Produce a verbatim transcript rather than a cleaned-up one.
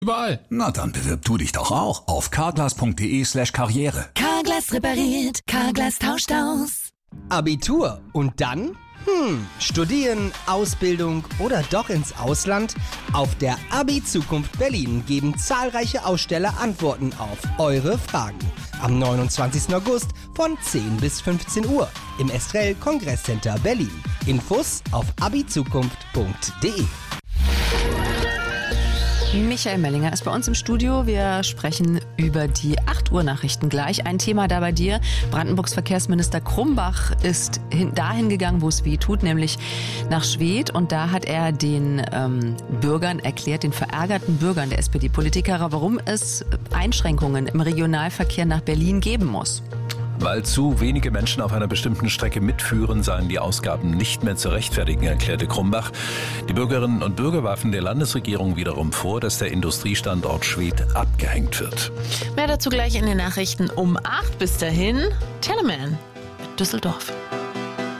Überall. Na dann bewirb du dich doch auch auf carglass punkt de slash karriere. Carglass repariert, Carglass tauscht aus. Abitur und dann? Hm, studieren, Ausbildung oder doch ins Ausland? Auf der Abi-Zukunft Berlin geben zahlreiche Aussteller Antworten auf eure Fragen. Am neunundzwanzigsten August von zehn bis fünfzehn Uhr im Estrell Kongresscenter Berlin. Infos auf abizukunft punkt de. Michael Mellinger ist bei uns im Studio. Wir sprechen über die acht Uhr Nachrichten gleich. Ein Thema da bei dir. Brandenburgs Verkehrsminister Krumbach ist hin, dahin gegangen, wo es weh tut, nämlich nach Schwedt. Und da hat er den ähm, Bürgern erklärt, den verärgerten Bürgern der S P D-Politiker, warum es Einschränkungen im Regionalverkehr nach Berlin geben muss. Weil zu wenige Menschen auf einer bestimmten Strecke mitführen, seien die Ausgaben nicht mehr zu rechtfertigen, erklärte Krumbach. Die Bürgerinnen und Bürger warfen der Landesregierung wiederum vor, dass der Industriestandort Schwedt abgehängt wird. Mehr dazu gleich in den Nachrichten um acht. Bis dahin, Telemann mit Düsseldorf.